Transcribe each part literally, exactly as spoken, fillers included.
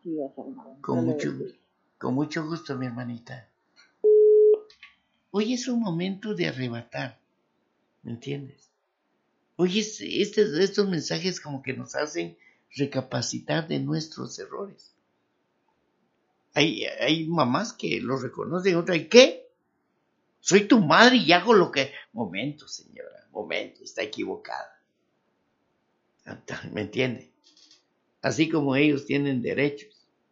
días, hermano. Con mucho, con mucho gusto, mi hermanita. Hoy es un momento de arrebatar, ¿me entiendes? Hoy es, estos, estos mensajes como que nos hacen recapacitar de nuestros errores. Hay, hay mamás que lo reconocen, otras, ¿qué? Soy tu madre y hago lo que... Momento, señora, momento, está equivocada. ¿Me entiende? Así como ellos tienen derechos.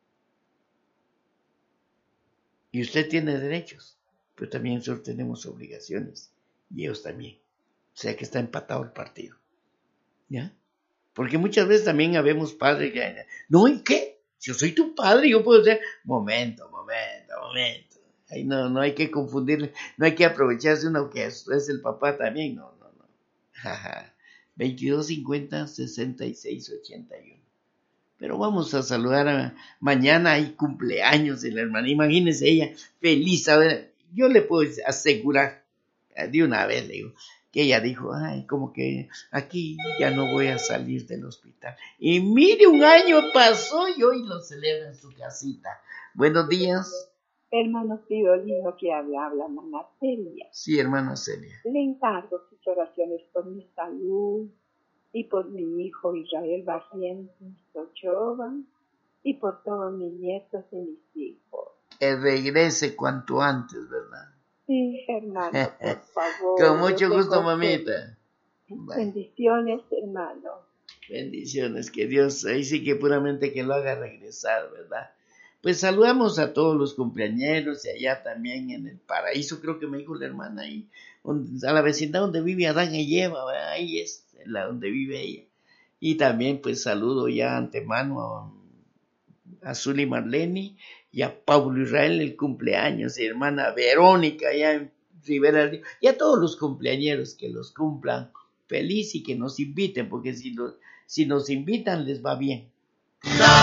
Y usted tiene derechos, pero también nosotros tenemos obligaciones. Y ellos también. O sea que está empatado el partido. ¿Ya? Porque muchas veces también habemos padres que... No, ¿y qué? Si yo soy tu padre, yo puedo ser... Momento, momento, momento. Ahí no, no hay que confundirle. No hay que aprovecharse uno que es, es el papá también. No, no, no. veintidós cincuenta sesenta y seis ochenta y uno. Pero vamos a saludar a... Mañana hay cumpleaños de la hermana. Imagínese ella feliz. A ver, yo le puedo asegurar, de una vez le digo, que ella dijo, ay, como que aquí ya no voy a salir del hospital. Y mire, un año pasó y hoy lo celebra en su casita. Buenos días. Hermano Fridolino que habla, habla mamá Celia. Sí, hermana Celia. Le encargo sus oraciones por mi salud y por mi hijo Israel Barrientos Ochoa y por todos mis nietos y mis hijos. Que regrese cuanto antes, ¿verdad? Sí, hermano, por favor. Con mucho gusto, mamita. Bendiciones, hermano. Bendiciones, que Dios, ahí sí que puramente que lo haga regresar, ¿verdad? Pues saludamos a todos los cumpleañeros y allá también en el paraíso, creo que me dijo la hermana ahí, donde, a la vecindad donde vive Adán y Eva, ¿verdad? Ahí es la donde vive ella. Y también pues saludo ya antemano a, a Zuli Marleni y a Pablo Israel el cumpleaños, y hermana Verónica allá en Rivera del Río, y a todos los cumpleañeros que los cumplan feliz y que nos inviten, porque si, lo, si nos invitan les va bien.